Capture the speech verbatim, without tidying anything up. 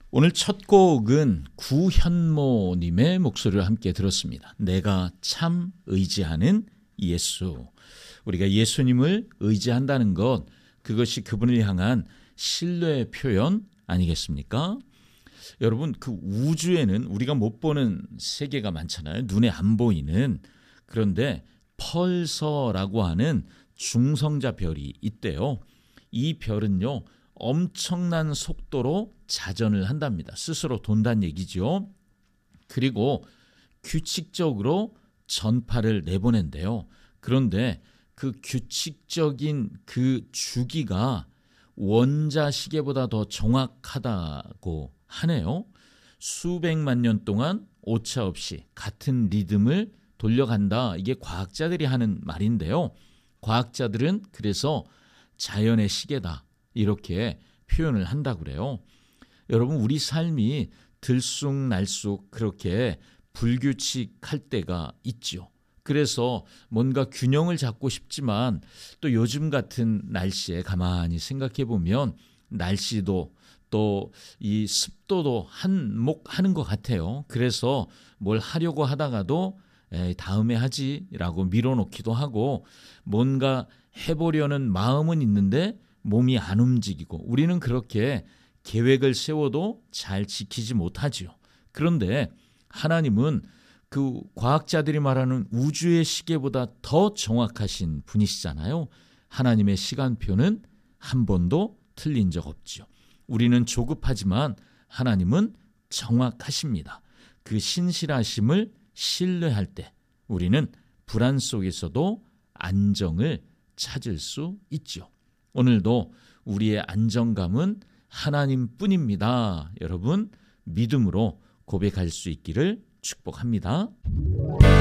오늘 첫 곡은 구현모님의 목소리를 함께 들었습니다. 내가 참 의지하는 예수. 우리가 예수님을 의지한다는 것, 그것이 그분을 향한 신뢰의 표현 아니겠습니까? 여러분, 그 우주에는 우리가 못 보는 세계가 많잖아요. 눈에 안 보이는. 그런데 펄서라고 하는 중성자 별이 있대요. 이 별은요, 엄청난 속도로 자전을 한답니다. 스스로 돈다는 얘기죠. 그리고 규칙적으로 전파를 내보낸대요. 그런데 그 규칙적인 그 주기가 원자 시계보다 더 정확하다고 하네요. 수백만 년 동안 오차 없이 같은 리듬을 돌려간다. 이게 과학자들이 하는 말인데요. 과학자들은 그래서 자연의 시계다, 이렇게 표현을 한다고 그래요. 여러분, 우리 삶이 들쑥날쑥 그렇게 불규칙할 때가 있죠. 그래서 뭔가 균형을 잡고 싶지만 또 요즘 같은 날씨에 가만히 생각해 보면 날씨도 또 이 습도도 한몫하는 것 같아요. 그래서 뭘 하려고 하다가도 에이, 다음에 하지라고 밀어놓기도 하고, 뭔가 해보려는 마음은 있는데 몸이 안 움직이고, 우리는 그렇게 계획을 세워도 잘 지키지 못하지요. 그런데 하나님은 그 과학자들이 말하는 우주의 시계보다 더 정확하신 분이시잖아요. 하나님의 시간표는 한 번도 틀린 적 없지요. 우리는 조급하지만 하나님은 정확하십니다. 그 신실하심을 신뢰할 때 우리는 불안 속에서도 안정을 찾을 수 있죠. 오늘도 우리의 안정감은 하나님뿐입니다. 여러분, 믿음으로 고백할 수 있기를 축복합니다.